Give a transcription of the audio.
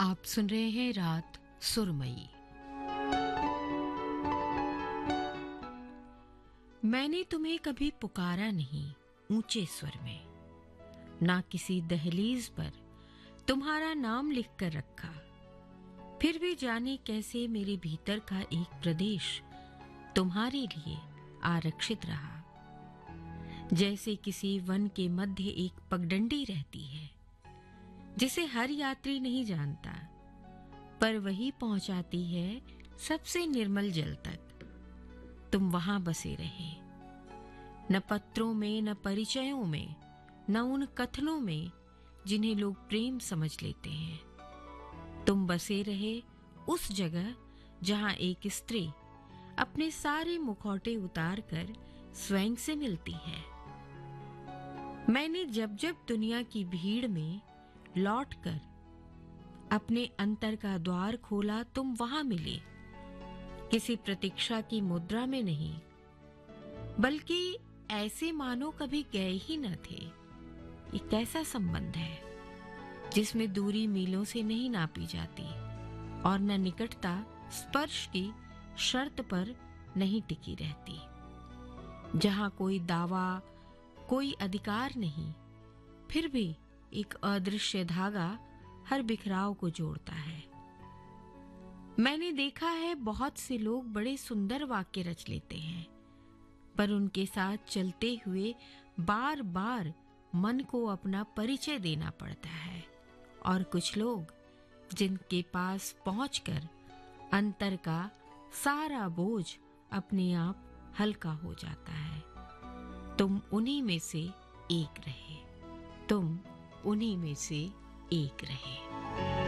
आप सुन रहे हैं रात सुरमई। मैंने तुम्हें कभी पुकारा नहीं ऊंचे स्वर में, ना किसी दहलीज पर तुम्हारा नाम लिख कर रखा। फिर भी जाने कैसे मेरे भीतर का एक प्रदेश तुम्हारे लिए आरक्षित रहा। जैसे किसी वन के मध्य एक पगडंडी रहती है जिसे हर यात्री नहीं जानता, पर वही पहुंचाती है सबसे निर्मल जल तक। तुम वहां बसे रहे, न पत्रों में, न परिचयों में, न उन कथनों में जिन्हें लोग प्रेम समझ लेते हैं। तुम बसे रहे उस जगह जहां एक स्त्री अपने सारे मुखौटे उतार कर स्वयं से मिलती है। मैंने जब जब दुनिया की भीड़ में लौटकर अपने अंतर का द्वार खोला, तुम वहां मिले, किसी प्रतीक्षा की मुद्रा में नहीं, बल्कि ऐसे मानो कभी गए ही न थे। ये कैसा संबंध है जिसमें दूरी मीलों से नहीं नापी जाती और न निकटता स्पर्श की शर्त पर नहीं टिकी रहती, जहां कोई दावा, कोई अधिकार नहीं, फिर भी एक अदृश्य धागा हर बिखराव को जोड़ता है। मैंने देखा है बहुत से लोग बड़े सुंदर वाक्य रच लेते हैं, पर उनके साथ चलते हुए बार बार मन को अपना परिचय देना पड़ता है। और कुछ लोग जिनके पास पहुंचकर अंतर का सारा बोझ अपने आप हल्का हो जाता है। तुम उन्हीं में से एक रहे, तुम उन्हीं में से एक रहे।